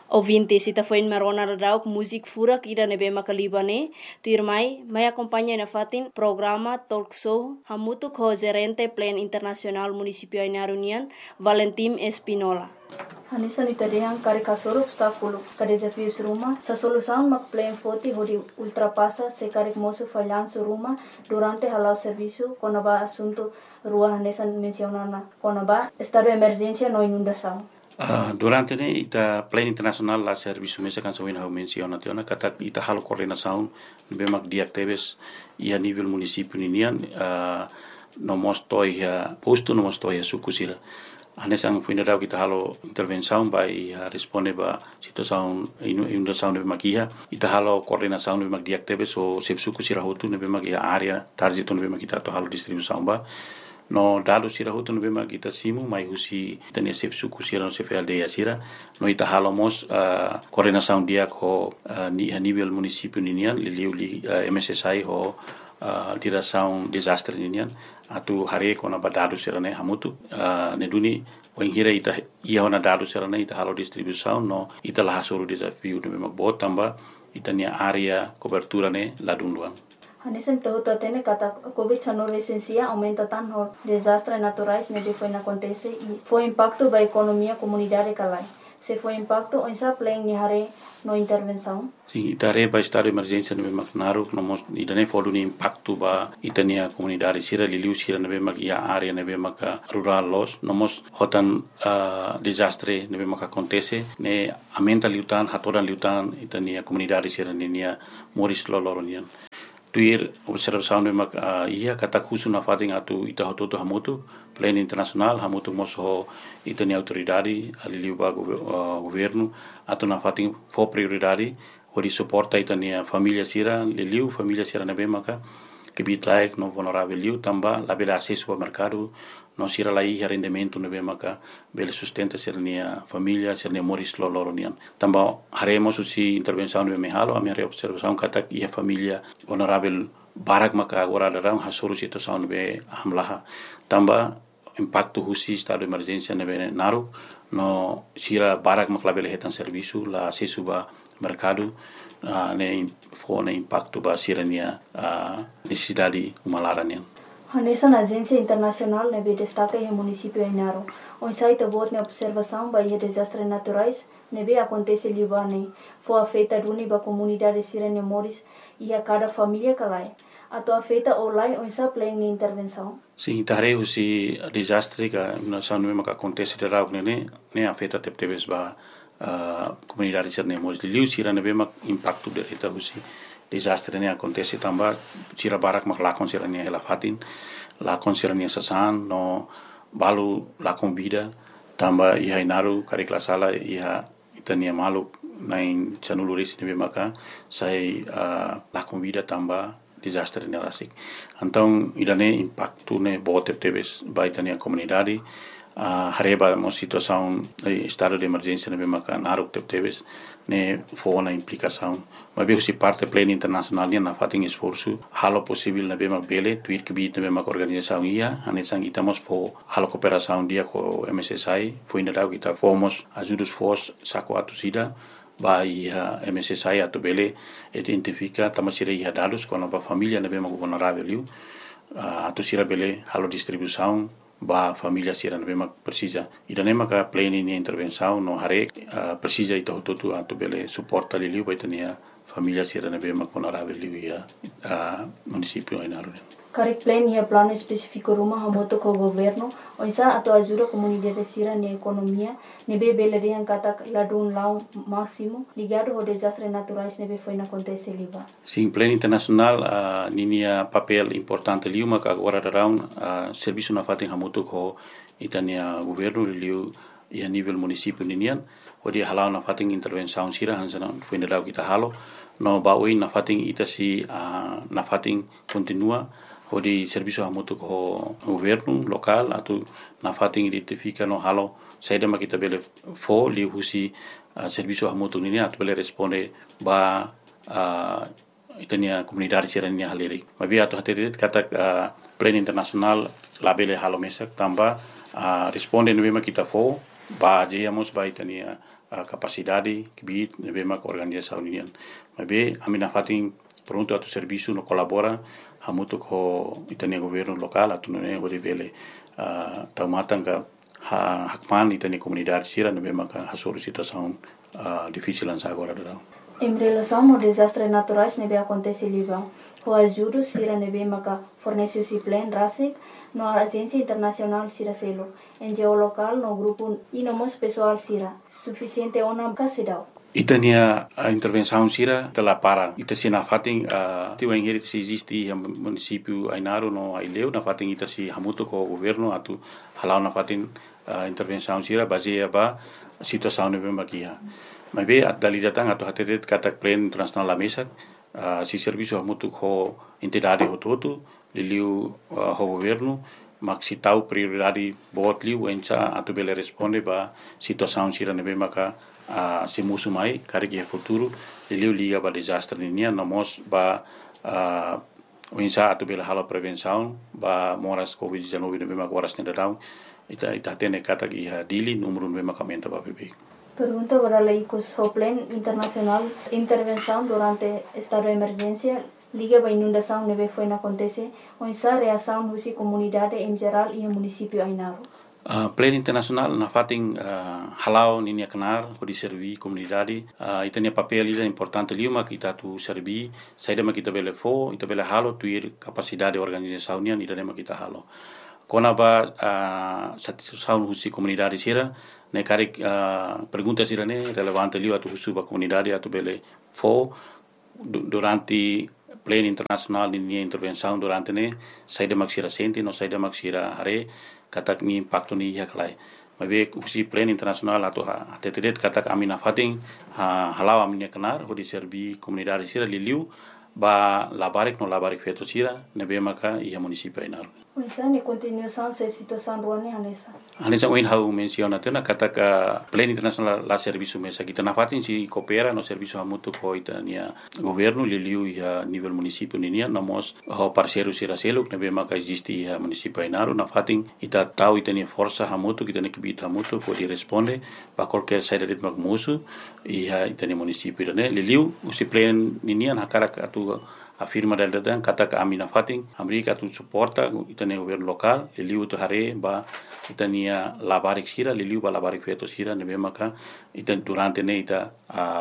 Ouvintes, ita foi in marona radau música furak ira nebe makalibane, tu irmai, mai acompanha na fatin programa talk show hamutu ko gerente plan internasional municipio Inarunian, Valentim Espinola. Hanisa nita dehang kari kasoro obstáculo, ka desafios rumah, sa solução mak plan foti hodi ultrapassa se kari moço falhanço rumah durante halau serviço konaba assunto rua hanesa mencionana konaba estado de emergência no inundação. Durante ne ita plan internasional la serviço mesa kan sawin hau menciona tiona kata ita halo coordenação bemak diactebes ia nível município ninian no mostoi ya posto no mostoi ya sukusira anesang fuinadau kita halo intervenção vai responde ba situação inundação de makia ita halo coordenação bemak diactebes o sef sukusira hotu ne bemak ya area target no bemak kita to halo distribuição ba no dados sira hutu no bema kita simu mai husi tania sef suku sira no sef aldeia sira no ita halomos coordenação dia ko ni a nível município ninian li MSSI ho direção desastre ninian atu hare ko na dados sira ne hamutu ne duni hira ita ia ona dados sira ne ita halo distribuição no ita la hasuru desafio no bema bot tamba ita nia area cobertura ne ladunduan. Hanesan todo atene kata COVID-19 licencia aumenta tanto desastres naturais ne foi na acontece e foi impacto ba economia comunidade kalai. Se foi impacto on sa plan ni hare no intervenção. Sim, itare ba estado de emergência no Macnaru, no mos idane fodu ni impacto ba itania comunidade sira liliu sira no bemak ia area no bemak rural los, no mos hotan desastre no bemak acontece ne aumenta liutan hatoran liutan itania comunidade sira nia moris loloronian. Tuir observação de mak ia kata khusu na fating atu ita hototo hamutu plan internasional hamutu moso itani autoridade ali ba governo atu na fating for prioridade hori suporta itani família sira liliu família sira na bemaka que bitlaik no vulnerável liu tamba la bela acesso ao mercado no sira la ia rendimento no bemaka bela sustenta sernia família sernia moris loloronian tamba haremos usi intervenção no mehalo a minha observação kata ia família vulnerável barak maka agora darang hasuru situação be hamlaha tamba impacto husi estado de emergência no naru no sira barak maka bela hetan serviço la acesso ba mercado ne fone impacto ba sirania necessidade humalaranian. Hanesa na agência internacional ne destaca o município Inaro. On site bot ne observação ba desastres naturais ne acontece libane. Foi afeta duni ba comunidade sirene moris e a cada família calai. Ato afeta olai on sa plan ni intervenção. Sim, tare usi desastre ka na sa no ka acontece de rau ne afeta teptebes ba comunidade sirene moris liu sirane bema impacto de reta usi desastre ne acontece tamba sira barak mak lakon sirania hela fatin lakon sirania sasan no balu lakon vida tamba iha inaru karikla sala iha itania malu nain chanuluris ne maka sai lakon vida tamba desastre ne rasik então irane impacto ne bote tebes baitania comunidade hareba mo situação estado de emergência ne maka naruk tebes ne fona implicação mas bem se parte plena internacional na fating esforço halo possível na bema bele tuir que bit na bema organização ia anesang itamos fo halo cooperação dia com MSSI foi na dau kita fomos ajudos fos saco atusida vai MSSI atu bele identifica tamasira ia dados com a família na bema vulnerável liu atusira bele halo distribuição ba família sira na bema precisa irane maka plena ni intervenção no hare precisa ito tutu atu bele suporta liu vai tenia família sira na bema vulnerável liu ia município Inaro. Karik plan ia plano específico rumah hamoto ko governo onsa ato ajuda comunidade sira ni economia nebe bele riang kata ladun lau máximo ligado ao desastres naturais nebe foi na acontece liba. Sim, plano internacional ninia papel importante liu maka agora around serviço na fating hamoto ko itania governo liu ia nível município ninian odi halau na fating intervenção sira hansana foi na kita halo no baui na fating itasi na fating continua odi serviço hamoto ko governo local atu na fating identifica no halo saída makita bele fo li husi serviço hamoto ninian atu bele responde ba itania comunidade sirania haleri mabi atu haterit kata plan internasional labele halo mesak tamba responde no bema kita fo ba jeyamos ba itania capacidade que bit nebe organização união. Mas bem, a minha fatin pronto atu serviço no colabora hamuto ko itania governo local atu ne ode bele taumatan ka hakman itania comunidade sira nebe maka hasuru situação difícil ansa agora da. Em relação aos desastres naturais nebe acontece Líbano, o ajuda sira nebe maka fornece o plan RASIC no agência internacional sira selo, NGO local no grupo e no mos pessoal sira, suficiente ona casidao. Itania a intervenção sira tela para ita sina fating tiu engeri se existe município Ainaro no Aileu na fating ita si hamuto ko governo atu halau na fating intervenção sira baseia ba situação nebe makia. Mas bem, a dali datang atau hati katak plan internasional la mesa, si serviço hamutu ho entidade hototu, liliu ho governo, mak si tau prioridade bot liu enca atau bele responde ba situação sira nebe maka si musu mai kari ke futuro liliu liga ba desastre ninia nomos ba enca atau bele hala prevenção ba moras COVID-19 nebe maka waras nedadau ita tene katak iha dili número nebe maka menta ba bebe. Pergunta para la ICOS Plan Internacional Intervenção durante estado de emergência liga para inundação neve foi acontece onde reação da comunidade em geral e o município Ainaro. Plan Internacional na fating halau ninia kenar ko di servi comunidade itania papel ida importante liuma kita tu servi saida ma kita bele fo ita bele halo tuir capacidade organização nia ida ma kita halo kona ba satisfação husi comunidade sira ne kari pergunta sira ne relevante liu atu husu ba comunidade atu bele fo durante plan internacional ni intervenção durante ne saida maksira senti no saida maksira hare katak ni impacto ni ya kalai mabe usi plan internacional atu atetet katak amina fating halau amina kenar ho di servi comunidade sira liliu ba labarik no labarik feto sira nebe maka ia municipio Ainaro. Unsa ne continuação se situação ruane hanesa. Hanesa oin hau menciona tena kata plan internacional la serviço mesa kita na fatin si coopera no serviço hamutu ko itania governo liliu ia nível municipio ninia nomos ho parceiro sira selo nebe maka existe ia municipio Ainaro na fatin ita tau itania força hamutu kita ne kibita hamutu ko di responde ba qualquer saída de magmusu ia itania municipio ne liliu usi plan ninia na cara atu afirma del datang kata amina fating Amerika tu suporta itania governo local liliu tu hare ba itania labarik sira liliu ba labarik feto sira nebe maka itan durante ne ita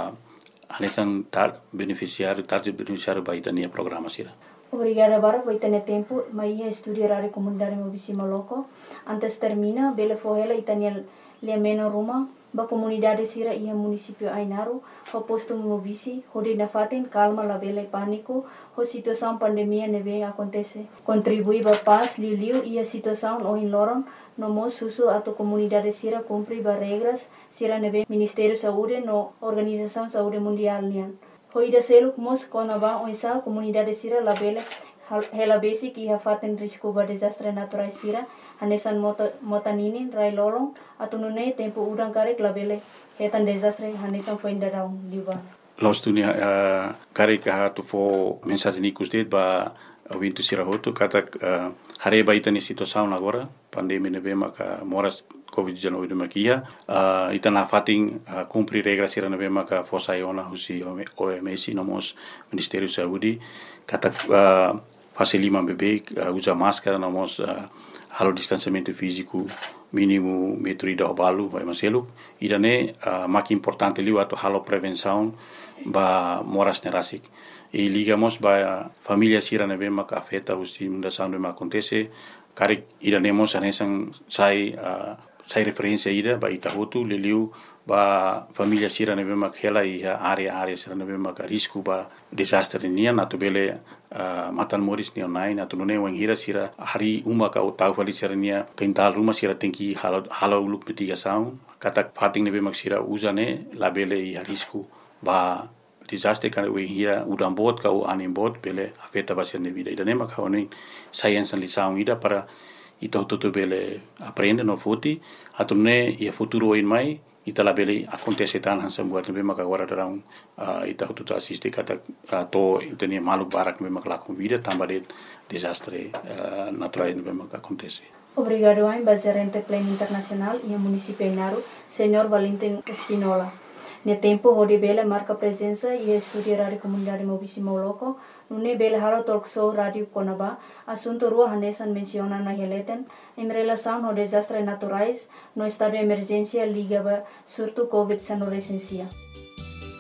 anesan tar beneficiário ba itania programa sira. Obrigada para por tener tempo, mas ia estudiar a comunidade Mobisima Loco. Antes termina, bele fohela itania lemeno Roma, ba comunidade sira ia município Ainaro, ho posto Mobisi, hodi na fatin calma la bele pânico, ho situação pandemia neve acontece. Contribui ba paz liu ia situação o in loron, no mo susu atau comunidade sira cumpri ba regras sira neve Ministério Saúde no Organização Saúde Mundial nian. Hoida seluk mos konaba oisa comunidade sira la bele hela basic ia fatin risco ba desastre natural sira hanesan motaninin rai lorong atau nune tempo udang karek la bele hetan desastre hanesan foi ndarau liba. Los dunia karek tu fo mensagem nikus det ba wintu sira hotu kata hare ba itani situação agora pandemia neve maka moras COVID-19 makia itana fating cumprir regras sira neve maka fosa iona husi OMS nomos Ministério Saúde kata facilima bebê usa máscara nomos halo distanciamento físico mínimo metro ida balu vai maselu idane mak importante liu atau halo prevenção ba moras nerasik e ligamos ba família sira neve maka afeta usi mundação de acontece karik idanemos anesan sai referência ida ba itahutu liliu ba família sira neve mak hela ia area sira neve mak risco ba desastre nian atau bele matan moris ni online atau nune wang hira sira hari uma ka utau fali sira nia kental rumah sira tingki halo uluk mitigação katak fating neve mak sira usane la bele ia risco ba desastre kan we hira udam bot ka anim bot bele afeta ba sira vida ida nema ka oni science lição ida para ita tutu bele aprende no futi atau ne ia futuro in mai ita la bele acontece tan hansa buat nebe maka agora darang ita tutu assiste kata to itania maluk barak nebe maka lakon vida tambah de desastre natural nebe maka acontece. Obrigado a Gerente Pleno Internacional e a Município Inaru, Senhor Valentim Espinola. No tempo, onde Bela marca presença e estudiar a comunidade Mobissimo Loco, no Bela Halo Talk Show Rádio Conaba, assunto rua Hanesan menciona na Heleten, em relação aos desastres naturais, no estado de emergência ligado surto Covid-19 recensia.